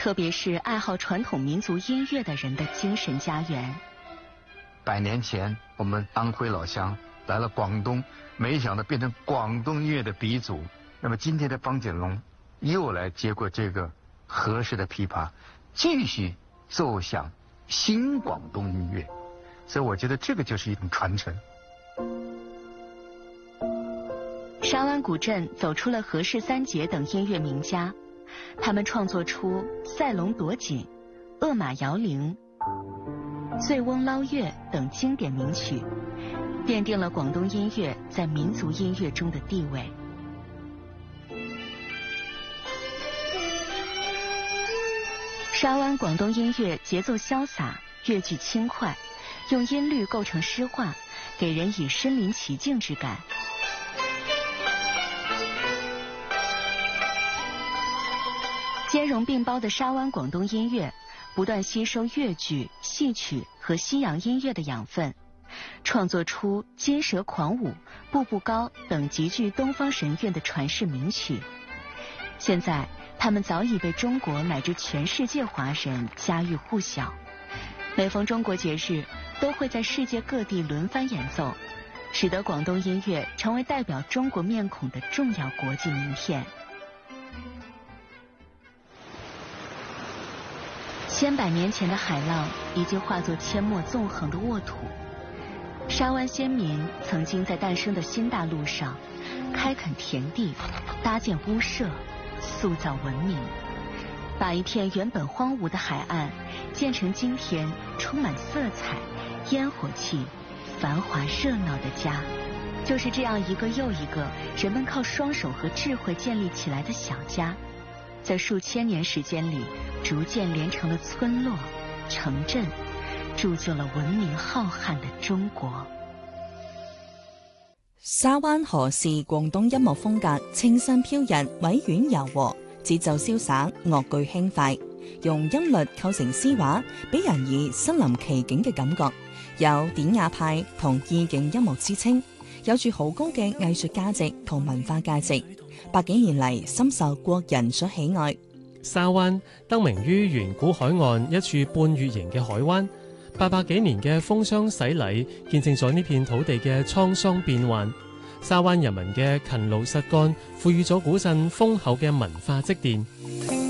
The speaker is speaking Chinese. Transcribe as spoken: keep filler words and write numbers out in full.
特别是爱好传统民族音乐的人的精神家园。 百年前，我们安徽老乡来了广东，没想到变成广东音乐的鼻祖。那么今天的方锦龙又来接过这个合适的琵琶，继续奏响新广东音乐。所以我觉得这个就是一种传承。 沙湾古镇走出了何氏三杰等音乐名家，他们创作出《赛龙夺锦》《恶马摇铃》《醉翁捞月》等经典名曲，奠定了广东音乐在民族音乐中的地位。沙湾广东音乐节奏潇洒，乐句轻快，用音律构成诗画，给人以身临其境之感。兼容并包的沙湾广东音乐，不断吸收粤剧、戏曲和西洋音乐的养分，创作出《金蛇狂舞》《步步高》等极具东方神韵的传世名曲。现在，他们早已被中国乃至全世界华人家喻户晓。每逢中国节日，都会在世界各地轮番演奏，使得广东音乐成为代表中国面孔的重要国际名片。千百年前的海浪已经化作阡陌纵横的沃土。沙湾先民曾经在诞生的新大陆上开垦田地，搭建屋舍，塑造文明，把一片原本荒芜的海岸建成今天充满色彩、烟火气、繁华热闹的家。就是这样一个又一个人们靠双手和智慧建立起来的小家，在数千年时间里逐渐连成了村落、城镇，铸就了文明浩瀚的中国。 沙灣何氏廣東音樂風格清新飄逸、委婉柔和，節奏瀟灑，樂句輕快，用音律構成詩畫，俾人以身臨其境嘅感覺，有典雅派同意境音樂之稱，有住好高嘅藝術價值同文化價值，百幾年嚟深受國人所喜愛。 沙灣得名於遠古海岸一處半月形嘅海灣，八百幾年嘅風霜洗禮，見證咗呢片土地嘅滄桑變幻。沙灣人民嘅勤勞實幹，賦予咗古鎮豐厚嘅文化積澱。